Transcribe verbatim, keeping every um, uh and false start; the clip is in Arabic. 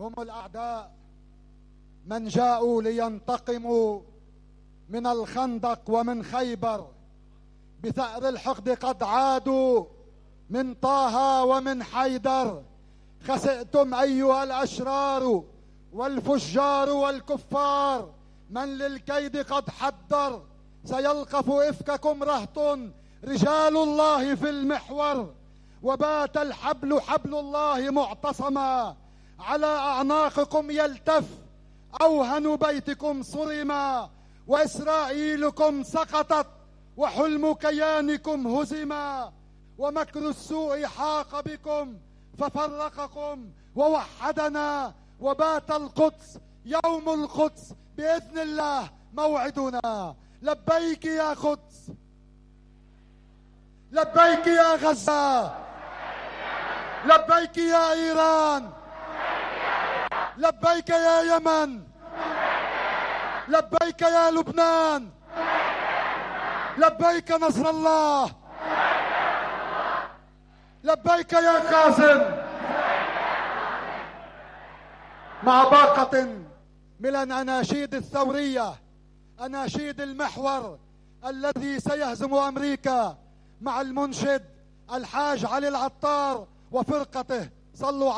هم الأعداء من جاءوا لينتقموا من الخندق ومن خيبر، بثأر الحقد قد عادوا من طه ومن حيدر. خسئتم أيها الأشرار والفجار والكفار، من للكيد قد حذر، سيلقف إفككم رهط رجال الله في المحور. وبات الحبل حبل الله معتصما، على أعناقكم يلتف، أوهن بيتكم صرما، وإسرائيلكم سقطت، وحلم كيانكم هزما. ومكر السوء حاق بكم ففرقكم ووحدنا، وبات القدس يوم القدس بإذن الله موعدنا. لبيك يا قدس، لبيك يا غزة، لبيك يا إيران، لبيك يا يمن، لبيك يا لبنان، لبيك نصر الله، لبيك يا قاسم. مع باقة من الأناشيد الثورية، أناشيد المحور الذي سيهزم أمريكا، مع المنشد الحاج علي العطار وفرقته. صلوا